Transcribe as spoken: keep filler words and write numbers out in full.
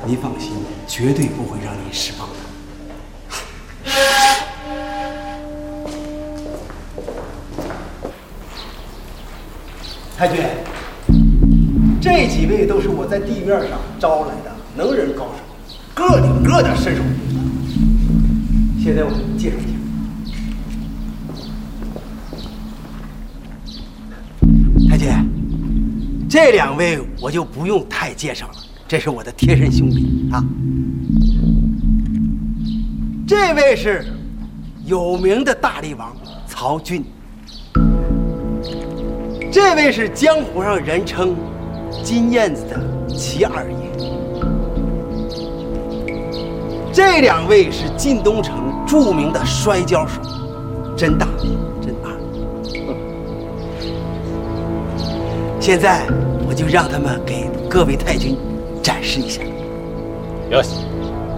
您放心，绝对不会让您失望的。太君，这几位都是我在地面上招来的能人高手，个顶个的身手不一。现在我给你介绍一下。 太君，这两位我就不用太介绍了，这是我的贴身兄弟啊。这位是有名的大力王曹军，这位是江湖上人称金燕子的齐二爷，这两位是晋东城著名的摔跤手甄大、甄二。 现在我就让他们给各位太君展示一下。 有请。